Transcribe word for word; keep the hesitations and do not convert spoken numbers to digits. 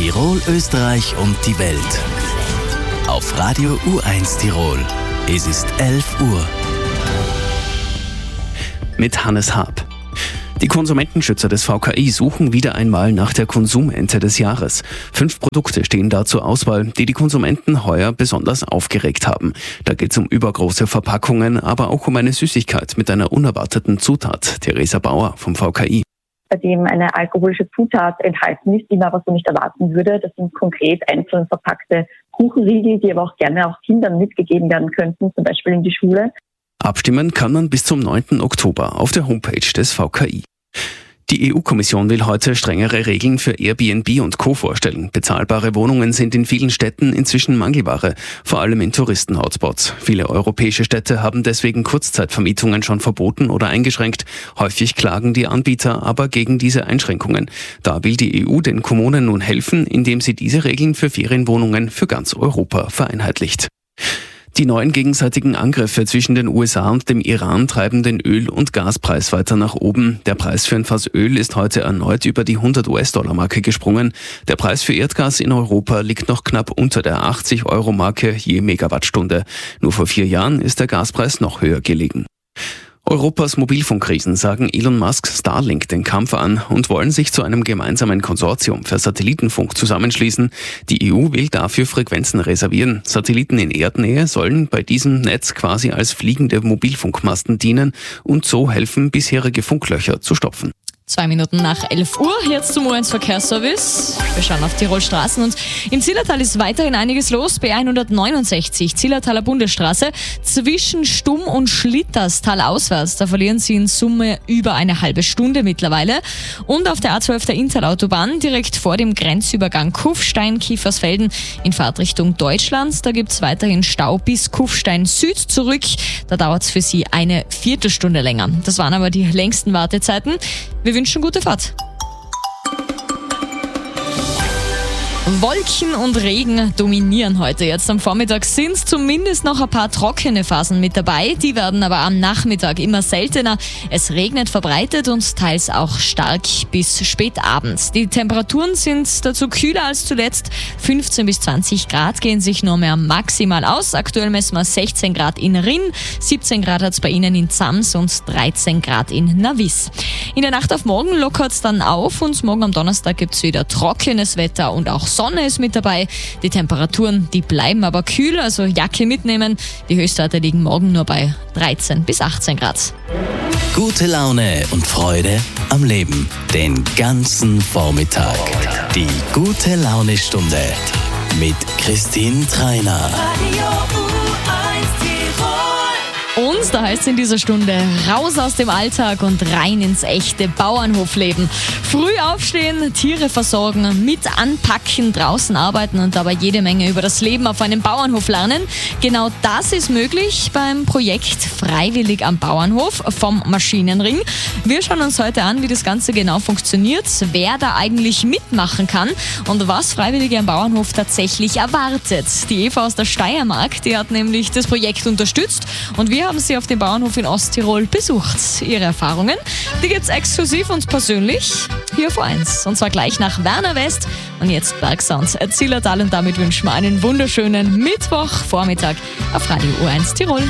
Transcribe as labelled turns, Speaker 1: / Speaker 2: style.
Speaker 1: Tirol, Österreich und die Welt. Auf Radio U eins Tirol. Es ist elf Uhr.
Speaker 2: Mit Hannes Haab. Die Konsumentenschützer des V K I suchen wieder einmal nach der Konsumente des Jahres. Fünf Produkte stehen da zur Auswahl, die die Konsumenten heuer besonders aufgeregt haben. Da geht es um übergroße Verpackungen, aber auch um eine Süßigkeit mit einer unerwarteten Zutat. Theresa Bauer vom V K I.
Speaker 3: Bei dem eine alkoholische Zutat enthalten ist, die man aber so nicht erwarten würde. Das sind konkret einzeln verpackte Kuchenriegel, die aber auch gerne auch Kindern mitgegeben werden könnten, zum Beispiel in die Schule.
Speaker 2: Abstimmen kann man bis zum neunten Oktober auf der Homepage des V K I. Die E U-Kommission will heute strengere Regeln für Airbnb und Co. vorstellen. Bezahlbare Wohnungen sind in vielen Städten inzwischen Mangelware, vor allem in Touristen-Hotspots. Viele europäische Städte haben deswegen Kurzzeitvermietungen schon verboten oder eingeschränkt. Häufig klagen die Anbieter aber gegen diese Einschränkungen. Da will die E U den Kommunen nun helfen, indem sie diese Regeln für Ferienwohnungen für ganz Europa vereinheitlicht. Die neuen gegenseitigen Angriffe zwischen den U S A und dem Iran treiben den Öl- und Gaspreis weiter nach oben. Der Preis für ein Fass Öl ist heute erneut über die hundert US-Dollar-Marke gesprungen. Der Preis für Erdgas in Europa liegt noch knapp unter der achtzig-Euro-Marke je Megawattstunde. Nur vor vier Jahren ist der Gaspreis noch höher gelegen. Europas Mobilfunkriesen sagen Elon Musk Starlink den Kampf an und wollen sich zu einem gemeinsamen Konsortium für Satellitenfunk zusammenschließen. Die E U will dafür Frequenzen reservieren. Satelliten in Erdnähe sollen bei diesem Netz quasi als fliegende Mobilfunkmasten dienen und so helfen, bisherige Funklöcher zu stopfen.
Speaker 4: Zwei Minuten nach elf Uhr, jetzt zum U eins Verkehrsservice. Wir schauen auf Tirol Straßen und im Zillertal ist weiterhin einiges los. B hundertneunundsechzig, Zillertaler Bundesstraße, zwischen Stumm und Schlitterstal auswärts. Da verlieren Sie in Summe über eine halbe Stunde mittlerweile. Und auf der A zwölf der Inntal-Autobahn, direkt vor dem Grenzübergang Kufstein-Kiefersfelden in Fahrtrichtung Deutschland. Da gibt es weiterhin Stau bis Kufstein Süd zurück. Da dauert es für Sie eine Viertelstunde länger. Das waren aber die längsten Wartezeiten. Wir wünschen gute Fahrt. Wolken und Regen dominieren heute. Jetzt am Vormittag sind zumindest noch ein paar trockene Phasen mit dabei. Die werden aber am Nachmittag immer seltener. Es regnet verbreitet und teils auch stark bis spät abends. Die Temperaturen sind dazu kühler als zuletzt. fünfzehn bis zwanzig Grad gehen sich nur mehr maximal aus. Aktuell messen wir sechzehn Grad in Rinn, siebzehn Grad hat es bei Ihnen in Zams und dreizehn Grad in Navis. In der Nacht auf morgen lockert es dann auf und morgen am Donnerstag gibt es wieder trockenes Wetter und auch Sonne ist mit dabei. Die Temperaturen, die bleiben aber kühl, also Jacke mitnehmen. Die Höchstwerte liegen morgen nur bei dreizehn bis achtzehn Grad.
Speaker 1: Gute Laune und Freude am Leben. Den ganzen Vormittag. Die gute Laune-Stunde mit Christine Treiner.
Speaker 4: Und da heißt es in dieser Stunde, raus aus dem Alltag und rein ins echte Bauernhofleben. Früh aufstehen, Tiere versorgen, mit anpacken, draußen arbeiten und dabei jede Menge über das Leben auf einem Bauernhof lernen. Genau das ist möglich beim Projekt Freiwillig am Bauernhof vom Maschinenring. Wir schauen uns heute an, wie das Ganze genau funktioniert, wer da eigentlich mitmachen kann und was Freiwillige am Bauernhof tatsächlich erwartet. Die Eva aus der Steiermark, die hat nämlich das Projekt unterstützt und wir haben sie auf dem Bauernhof in Osttirol besucht. Ihre Erfahrungen, die gibt's exklusiv und persönlich hier auf eins. Und zwar gleich nach Werner West und jetzt Bergsounds Zillertal und damit wünschen wir einen wunderschönen Mittwochvormittag auf Radio U eins Tirol.